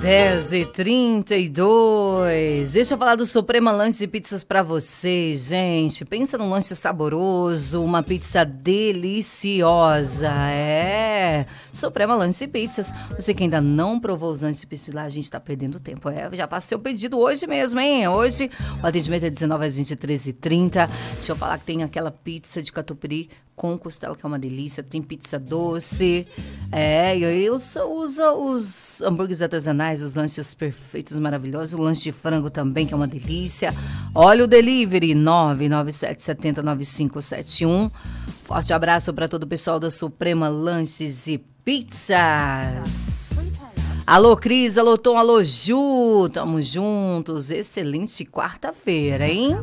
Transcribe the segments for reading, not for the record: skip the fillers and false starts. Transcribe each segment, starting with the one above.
10h32. Deixa eu falar do Suprema Lanches e Pizzas pra vocês, gente. Pensa num lanche saboroso, uma pizza deliciosa. Suprema Lanches e Pizzas. Você que ainda não provou os lanches e pizzas lá, a gente tá perdendo tempo. Já faça seu pedido hoje mesmo, hein? Hoje o atendimento é 19 às 23h30. Deixa eu falar que tem aquela pizza de catupiry com costela, que é uma delícia. Tem pizza doce. E eu uso os hambúrgueres artesanais, os lanches perfeitos, maravilhosos. O lanche de frango também, que é uma delícia. Olha o delivery, 997709571. Forte abraço para todo o pessoal da Suprema Lanches e Pizzas. Alô, Cris, alô, Tom, alô, Ju. Tamo juntos. Excelente quarta-feira, hein?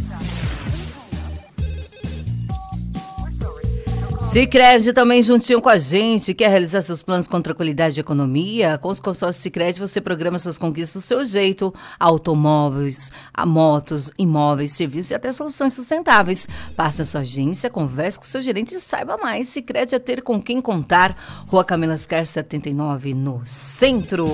Sicredi também juntinho com a gente. Quer realizar seus planos com tranquilidade e economia? Com os consórcios Sicredi você programa suas conquistas do seu jeito. Automóveis, motos, imóveis, serviços e até soluções sustentáveis. Passe na sua agência, converse com o seu gerente e saiba mais. Sicredi é ter com quem contar. Rua Camila Ascar 79, no centro.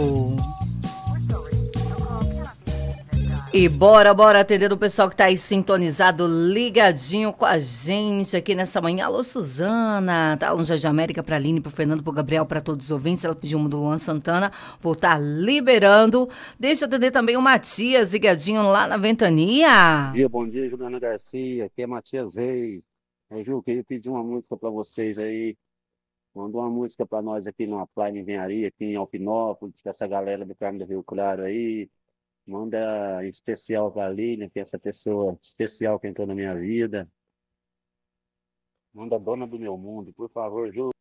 E bora atender o pessoal que tá aí sintonizado, ligadinho com a gente aqui nessa manhã. Alô, Suzana, tá no Jardim América, pra Aline, pro Fernando, pro Gabriel, pra todos os ouvintes. Ela pediu uma do Luan Santana, vou estar liberando. Deixa eu atender também o Matias, ligadinho lá na Ventania. Bom dia, Juliana Garcia, aqui é Matias Reis. Ju, queria pedir uma música pra vocês aí. Manda uma música pra nós aqui na Prime Engenharia, aqui em Alpinópolis, com essa galera do Carmo do Rio Claro aí. Manda em especial pra Lília, que é essa pessoa especial que entrou na minha vida. Manda Dona do Meu Mundo, por favor, Ju.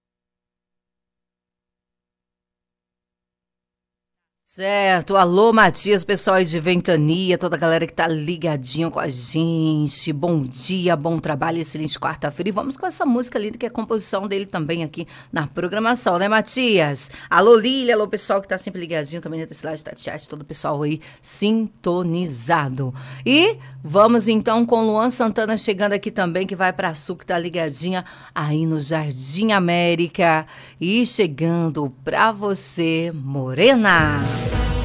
Certo, alô Matias, pessoal aí de Ventania, toda a galera que tá ligadinho com a gente, bom dia, bom trabalho, excelente quarta-feira, e vamos com essa música linda que é a composição dele também aqui na programação, né Matias? Alô Lília, alô pessoal que tá sempre ligadinho também nesse lado da chat, todo o pessoal aí sintonizado. E vamos então com Luan Santana chegando aqui também, que vai pra Sul, que tá ligadinha aí no Jardim América, e chegando pra você, Morena.